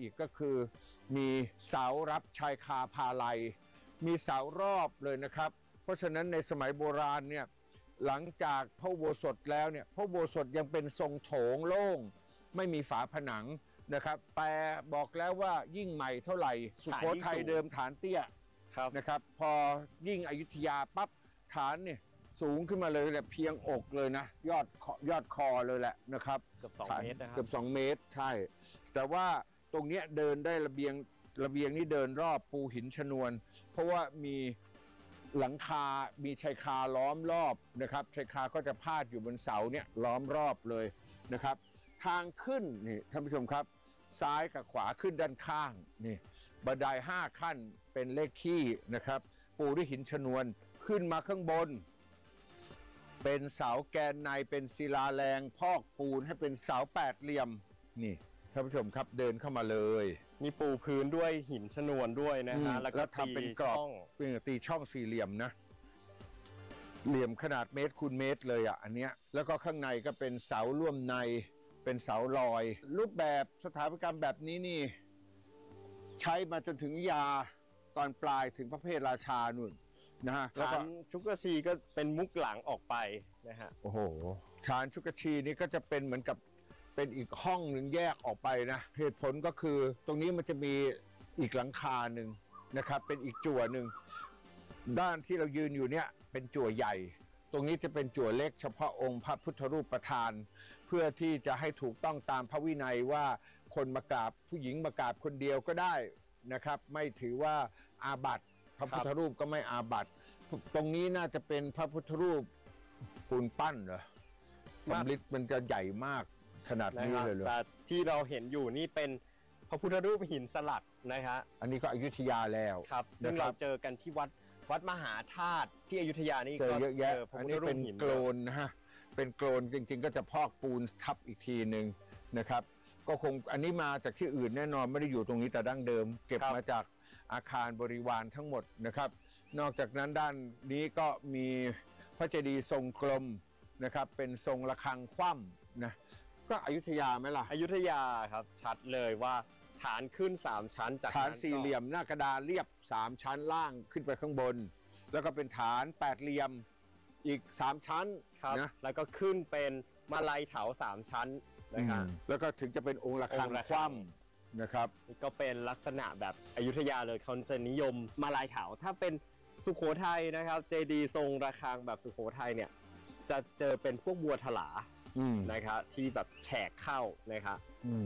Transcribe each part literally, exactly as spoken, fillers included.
อีกก็คือมีเสารับชายคาพาลัยมีเสารอบเลยนะครับเพราะฉะนั้นในสมัยโบราณเนี่ยหลังจากพระอุโบสถแล้วเนี่ยพระอุโบสถยังเป็นทรงโถงโล่งไม่มีฝาผนังนะครับแต่บอกแล้วว่ายิ่งใหม่เท่าไหร่สุโขทัยเดิมฐานเตี้ยนะครับพอยิ่งอยุธยาปั๊บฐานเนี่ยสูงขึ้นมาเลยแหละเพียงอกเลยนะยอดยอดคอเลยแหละนะครับเกือบสองเมตรนะครับเกือบสองเมตรใช่แต่ว่าตรงเนี้ยเดินได้ระเบียงระเบียงนี้เดินรอบปูหินชนวนเพราะว่ามีหลังคา มีชายคาล้อมรอบนะครับชายคาก็จะพาดอยู่บนเสาเนี่ยล้อมรอบเลยนะครับทางขึ้นนี่ท่านผู้ชมครับซ้ายกับขวาขึ้นด้านข้างนี่บันไดห้าขั้นเป็นเลขขี้นะครับปูด้วยหินชนวนขึ้นมาข้างบนเป็นเสาแกนในเป็นศิลาแรงพอกปูนให้เป็นเสาแปดเหลี่ยมนี่ท่านผู้ชมครับเดินเข้ามาเลยมีปูพื้นด้วยหินชนวนด้วยนะฮะแล้วก็ทำเป็นกรอบเป็นตีช่องสี่เหลี่ยมนะเหลี่ยมขนาดเมตรคูณเมตรเลยอ่ะอันเนี้ยแล้วก็ข้างในก็เป็นเสาร่วมในเป็นเสาลอยรูปแบบสถาปัตยกรรมแบบนี้นี่ใช้มาจนถึงยาตอนปลายถึงพระเพทราชานุ่นนะฮะแล้วก็ชุกชีก็เป็นมุกหลังออกไปนะฮะโอ้โหชานชุกชีนี่ก็จะเป็นเหมือนกับเป็นอีกห้องหนึ่งแยกออกไปนะเหตุผลก็คือตรงนี้มันจะมีอีกหลังคาหนึ่งนะครับเป็นอีกจั่วหนึ่งด้านที่เรายืนอยู่เนี่ยเป็นจั่วใหญ่ตรงนี้จะเป็นจั่วเล็กเฉพาะองค์พระพุทธรูปประธานเพื่อที่จะให้ถูกต้องตามพระวินัยว่าคนมากราบผู้หญิงมากราบคนเดียวก็ได้นะครับไม่ถือว่าอาบัติพระพุทธรูปก็ไม่อาบัติตรงนี้น่าจะเป็นพระพุทธรูปปูนปั้นเหรอสำริดมันจะใหญ่มากขนาดนี้เลยเหรอแต่ที่เราเห็นอยู่นี่เป็นพระพุทธรูปหินสลักนะครับอันนี้ก็อยุธยาแล้วครับซึ่งเราเจอกันที่วัดวัดมหาธาตุที่อยุธยานี่เจอเยอะแยะอันนี้เป็นโกลนนะฮะเป็นโกลนจริงๆก็จะพอกปูนทับอีกทีหนึ่งนะครับก็คงอันนี้มาจากที่อื่นแน่นอนไม่ได้อยู่ตรงนี้แต่ดั้งเดิมเก็บมาจากอาคารบริวารทั้งหมดนะครับนอกจากนั้นด้านนี้ก็มีพระเจดีย์ทรงกลมนะครับเป็นทรงระฆังคว่ำนะก็อยุธยาไหมล่ะอยุธยาครับชัดเลยว่าฐานขึ้นสามชั้นจากฐานสี่เหลี่ยมหน้ากระดานเรียบสามชั้นล่างขึ้นไปข้างบนแล้วก็เป็นฐานแปดเหลี่ยมอีกสามชั้นนะแล้วก็ขึ้นเป็นมาลัยเถาสามชั้นนะครับแล้วก็ถึงจะเป็นองค์ระฆังคว่ำนะครับนี่ก็เป็นลักษณะแบบอยุธยาเลยเขาจะนิยมมาลัยเถาถ้าเป็นสุโขทัยนะครับเจดีย์ทรงระฆังแบบสุโขทัยเนี่ยจะเจอเป็นพวกบัวถลานะครับที่แบบแฉกเข้านะครับ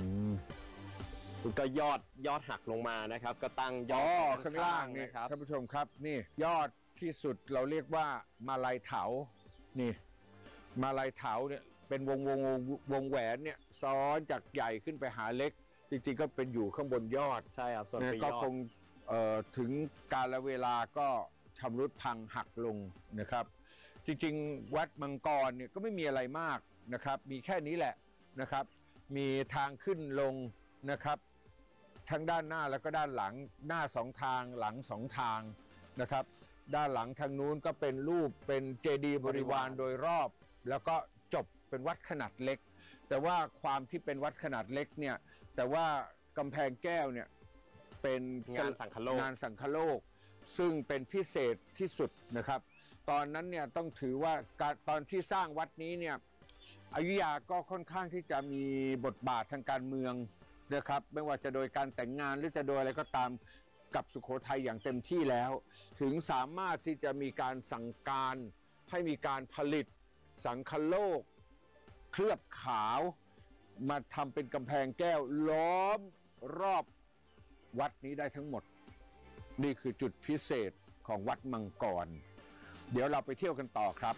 ก็ยอดยอดหักลงมานะครับก็ตั้งยอดข้างล่างนี่ครับท่านผู้ชมครับนี่ยอดที่สุดเราเรียกว่ามาลัยเถานี่มาลัยเถาเนี่ยเป็นวงวงวงแหวนเนี่ยซ้อนจากใหญ่ขึ้นไปหาเล็กจริงๆก็เป็นอยู่ข้างบนยอดใช่ครับส่วนก็คงถึงกาลเวลาก็ชำรุดพังหักลงนะครับจริงๆวัดมังกรเนี่ยก็ไม่มีอะไรมากนะครับมีแค่นี้แหละนะครับมีทางขึ้นลงนะครับทั้งด้านหน้าแล้วก็ด้านหลังหน้าสองทางหลังสองทางนะครับด้านหลังทางนู้นก็เป็นรูปเป็นเจดีย์บริวารโดยรอบแล้วก็จบเป็นวัดขนาดเล็กแต่ว่าความที่เป็นวัดขนาดเล็กเนี่ยแต่ว่ากำแพงแก้วเนี่ยเป็นงานสังฆโลกงานสังฆโลกซึ่งเป็นพิเศษที่สุดนะครับตอนนั้นเนี่ยต้องถือว่าการตอนที่สร้างวัดนี้เนี่ยอยุธยาก็ค่อนข้างที่จะมีบทบาททางการเมืองนะครับไม่ว่าจะโดยการแต่งงานหรือจะโดยอะไรก็ตามกับสุโขทัยอย่างเต็มที่แล้วถึงสามารถที่จะมีการสั่งการให้มีการผลิตสังฆโลกเคลือบขาวมาทำเป็นกำแพงแก้วล้อมรอบวัดนี้ได้ทั้งหมดนี่คือจุดพิเศษของวัดมังกรเดี๋ยวเราไปเที่ยวกันต่อครับ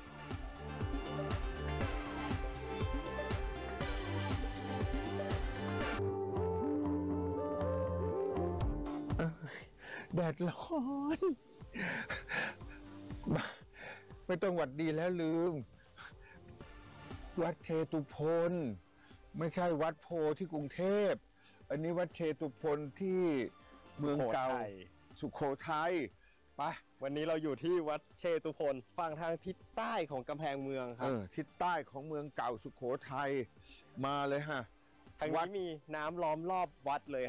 แดดร้อนไม่ต้องหวัดดีแล้วลืมวัดเชตุพนไม่ใช่วัดโพที่กรุงเทพอันนี้วัดเชตุพนที่เมืองเก่าสุโขทัยไปวันนี้เราอยู่ที่วัดเชตุพนฝั่งทางทิศใต้ของกำแพงเมืองครับทิศใต้ของเมืองเก่าสุโขทัยมาเลยฮะทางนี้มีน้ำล้อมรอบวัดเลย